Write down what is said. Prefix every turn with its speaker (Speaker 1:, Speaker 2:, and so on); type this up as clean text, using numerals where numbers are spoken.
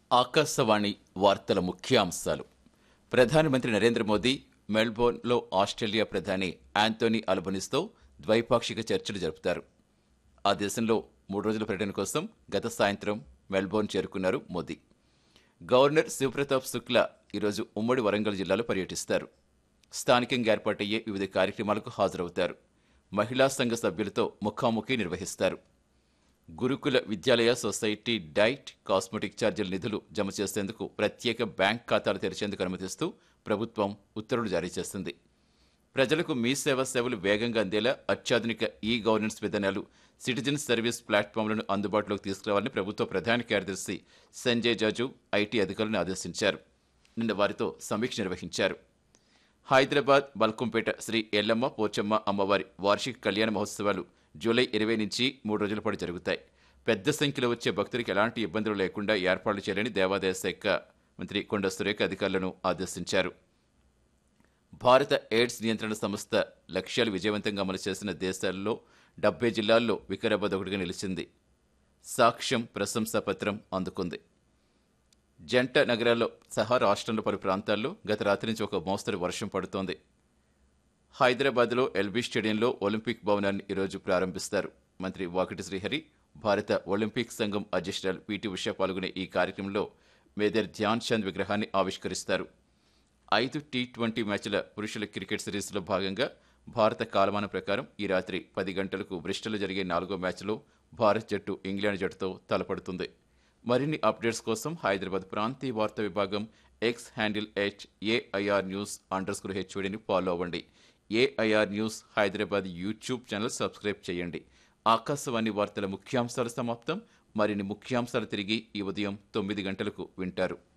Speaker 1: ఆకాశవాణి వార్తల ముఖ్యాంశాలు. ప్రధానమంత్రి నరేంద్ర మోదీ మెల్బోర్న్లో ఆస్ట్రేలియా ప్రధాని యాంటోనీ అల్బనీస్తో ద్వైపాక్షిక చర్చలు జరుపుతారు. ఆ దేశంలో 3 రోజుల పర్యటన కోసం గత సాయంత్రం మెల్బోర్న్ చేరుకున్నారు మోదీ. గవర్నర్ శివప్రతాప్ శుక్లా ఈరోజు ఉమ్మడి వరంగల్ జిల్లాలో పర్యటిస్తారు. స్థానికంగా ఏర్పాటయ్యే వివిధ కార్యక్రమాలకు హాజరవుతారు. మహిళా సంఘ సభ్యులతో ముఖాముఖి నిర్వహిస్తారు. గురుకుల విద్యాలయ సొసైటీ డైట్ కాస్మెటిక్ ఛార్జీల నిధులు జమ చేసేందుకు ప్రత్యేక బ్యాంక్ ఖాతాలు తెరిచేందుకు అనుమతిస్తూ ప్రభుత్వం ఉత్తర్వులు జారీ చేసింది. ప్రజలకు మీ సేవలు వేగంగా అందేలా అత్యాధునిక ఈ గవర్నెన్స్ విధానాలు, సిటిజన్ సర్వీస్ ప్లాట్ఫామ్లను అందుబాటులోకి తీసుకురావాలని ప్రభుత్వ ప్రధాన కార్యదర్శి సంజయ్ జాజు ఐటీ అధికారులను ఆదేశించారు. నిన్న వారితో సమీక్ష నిర్వహించారు. హైదరాబాద్ బల్కంపేట శ్రీ ఎల్లమ్మ పోచమ్మ అమ్మవారి వార్షిక కళ్యాణ మహోత్సవాలు జూలై 20 నుంచి 3 రోజుల పాటు జరుగుతాయి. పెద్ద సంఖ్యలో వచ్చే భక్తులకు ఎలాంటి ఇబ్బందులు లేకుండా ఏర్పాట్లు చేయాలని దేవాదాయ శాఖ మంత్రి కొండా సురేఖ అధికారులను ఆదేశించారు. భారత ఎయిడ్స్ నియంత్రణ సంస్థ లక్ష్యాలు విజయవంతంగా అమలు చేసిన దేశాల్లో 70 జిల్లాల్లో వికారాబాద్ ఒకటిగా నిలిచింది. సాక్ష్యం ప్రశంసా పత్రం అందుకుంది. జంట నగరాల్లో సహా రాష్ట్రంలో పలు ప్రాంతాల్లో గత రాత్రి నుంచి ఒక మోస్తరు వర్షం పడుతోంది. హైదరాబాద్లో ఎల్బీ స్టేడియంలో ఒలింపిక్ భవనాన్ని ఈరోజు ప్రారంభిస్తారు. మంత్రి వాకిటి శ్రీహరి, భారత ఒలింపిక్ సంఘం అధ్యక్షురాలు పీటీ ఉష పాల్గొనే ఈ కార్యక్రమంలో మేజర్ ధ్యాన్ చంద్ విగ్రహాన్ని ఆవిష్కరిస్తారు. 5 టీ20 మ్యాచ్ల పురుషుల క్రికెట్ సిరీస్లో భాగంగా భారత కాలమానం ప్రకారం ఈ రాత్రి 10 గంటలకు బ్రిస్టల్లో జరిగే 4వ మ్యాచ్లో భారత్ జట్టు ఇంగ్లాండ్ జట్టుతో తలపడుతుంది. మరిన్ని అప్డేట్స్ కోసం హైదరాబాద్ ప్రాంతీయ వార్తా విభాగం ఎక్స్ హ్యాండిల్ @AIR_News_HODని ఫాలో అవ్వండి. AIR news Hyderabad YouTube channel subscribe చేయండి. ఆకాశవాణి వార్తల ముఖ్యాంశాలు సమాప్తం. మరిన్ని ముఖ్యాంశాలు తిరిగి ఈ ఉదయం 9 గంటలకు వింటారు.